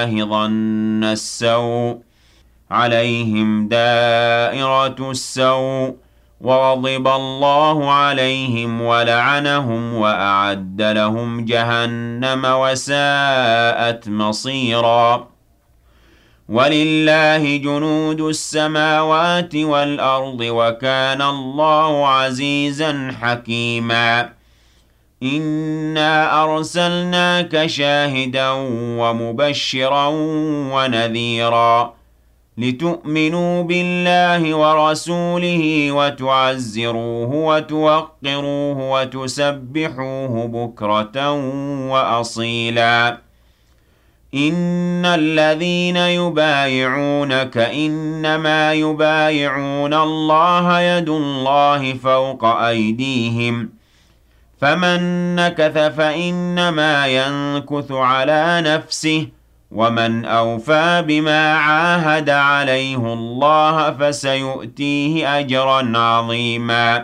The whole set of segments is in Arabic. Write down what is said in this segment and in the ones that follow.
ظن السوء عليهم دائرة السوء وغضب الله عليهم ولعنهم وأعد لهم جهنم وساءت مصيرا ولله جنود السماوات والأرض وكان الله عزيزا حكيما إنا أرسلناك شاهدا ومبشرا ونذيرا لتؤمنوا بالله ورسوله وتعزروه وتوقروه وتسبحوه بكرة وأصيلا إن الذين يبايعونك إنما يبايعون الله يد الله فوق أيديهم فمن نكث فإنما ينكث على نفسه ومن أوفى بما عاهد عليه الله فسيؤتيه أجرا عظيما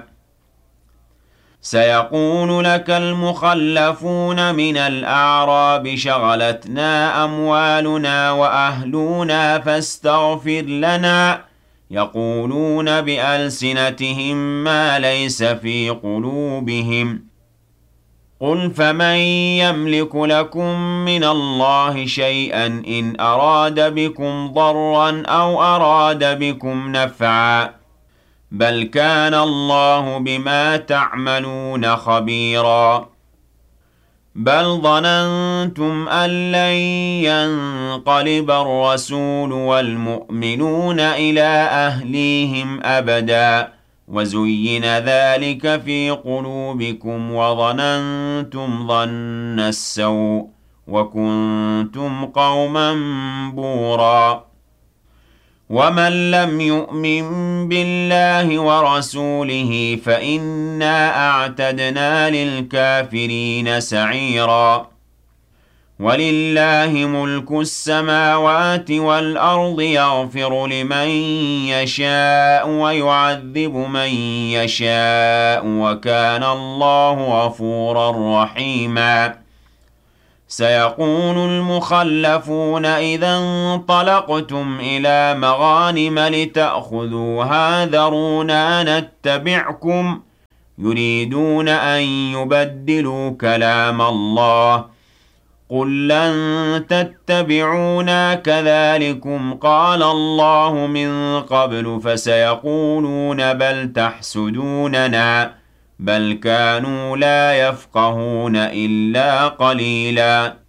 سيقول لك المخلفون من الأعراب شغلتنا أموالنا وأهلنا فاستغفر لنا يقولون بألسنتهم ما ليس في قلوبهم قل فمن يملك لكم من الله شيئا إن أراد بكم ضرا أو أراد بكم نفعا بل كان الله بما تعملون خبيرا بل ظننتم أن لن ينقلب الرسول والمؤمنون إلى أهليهم أبدا وزين ذلك في قلوبكم وظننتم ظن السوء وكنتم قوما بورا ومن لم يؤمن بالله ورسوله فإنا أعتدنا للكافرين سعيرا ولله ملك السماوات والأرض يغفر لمن يشاء ويعذب من يشاء وكان الله غفورا رحيما سيقول المخلفون إذا انطلقتم إلى مغانم لتأخذوها ذرونا نتبعكم يريدون أن يبدلوا كلام الله قل لن تتبعونا كذلكم قال الله من قبل فسيقولون بل تحسدوننا بل كانوا لا يفقهون إلا قليلا